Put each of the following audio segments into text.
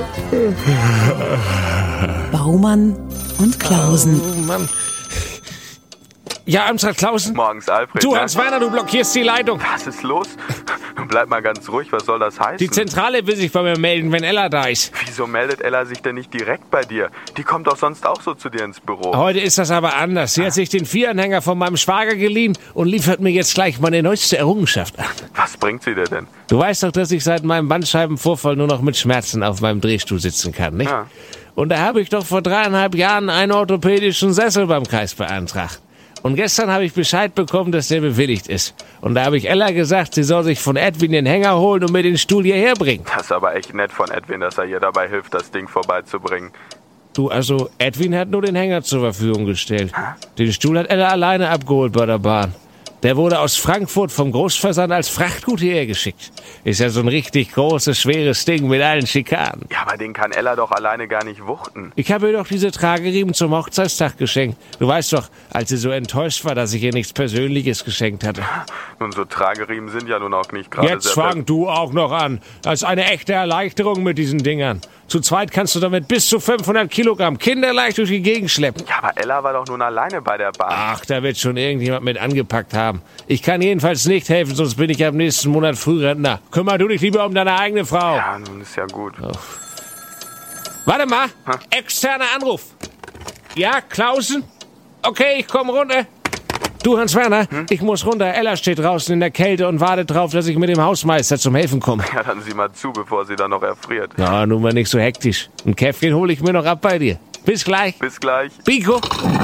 Baumann und Klausen. Oh Mann. Ja, Amstrad Klausen? Morgens, Alfred. Du, Hans-Werner, du blockierst die Leitung. Was ist los? Bleib mal ganz ruhig, was soll das heißen? Die Zentrale will sich bei mir melden, wenn Ella da ist. Wieso meldet Ella sich denn nicht direkt bei dir? Die kommt doch sonst auch so zu dir ins Büro. Heute ist das aber anders. Sie hat sich den Vieranhänger von meinem Schwager geliehen und liefert mir jetzt gleich meine neueste Errungenschaft an. Was bringt sie dir denn? Du weißt doch, dass ich seit meinem Bandscheibenvorfall nur noch mit Schmerzen auf meinem Drehstuhl sitzen kann, nicht? Ja. Und da habe ich doch vor 3,5 Jahren einen orthopädischen Sessel beim Kreis beantragt. Und gestern habe ich Bescheid bekommen, dass der bewilligt ist. Und da habe ich Ella gesagt, sie soll sich von Edwin den Hänger holen und mir den Stuhl hierher bringen. Das ist aber echt nett von Edwin, dass er ihr dabei hilft, das Ding vorbeizubringen. Du, also, Edwin hat nur den Hänger zur Verfügung gestellt. Den Stuhl hat Ella alleine abgeholt bei der Bahn. Der wurde aus Frankfurt vom Großversand als Frachtgut hierher geschickt. Ist ja so ein richtig großes, schweres Ding mit allen Schikanen. Ja, aber den kann Ella doch alleine gar nicht wuchten. Ich habe ihr doch diese Trageriemen zum Hochzeitstag geschenkt. Du weißt doch, als sie so enttäuscht war, dass ich ihr nichts Persönliches geschenkt hatte. Nun, so Trageriemen sind ja nun auch nicht gerade Jetzt fang du auch noch an. Das ist eine echte Erleichterung mit diesen Dingern. Zu zweit kannst du damit bis zu 500 Kilogramm kinderleicht durch die Gegend schleppen. Ja, aber Ella war doch nun alleine bei der Bahn. Ach, da wird schon irgendjemand mit angepackt haben. Ich kann jedenfalls nicht helfen, sonst bin ich ab nächsten Monat Frührentner. Kümmer du dich lieber um deine eigene Frau. Ja, nun ist ja gut. Oh. Warte mal, externer Anruf. Ja, Klausen? Okay, ich komme runter. Du, Hans-Werner, ich muss runter. Ella steht draußen in der Kälte und wartet drauf, dass ich mit dem Hausmeister zum Helfen komme. Ja, dann sieh mal zu, bevor sie dann noch erfriert. Ja, nun mal nicht so hektisch. Ein Käffchen hole ich mir noch ab bei dir. Bis gleich. Bis gleich. Pico.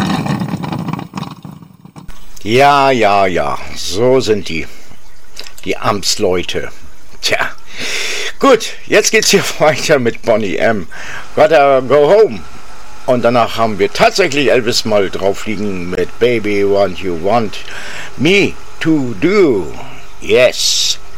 Ja, so sind die Amtsleute. Tja, gut, jetzt geht's hier weiter mit Boney M. Gotta go home. Und danach haben wir tatsächlich Elvis mal drauf liegen mit Baby Want You Want Me to Do. Yes.